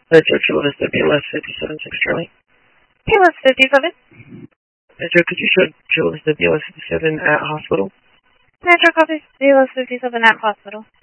Metro Chula Vista, BLS 57, 6 Charlie. BLS 57. Metro, could you show Chula Vista, BLS 57 at hospital? Metro, copy. BLS 57 at hospital.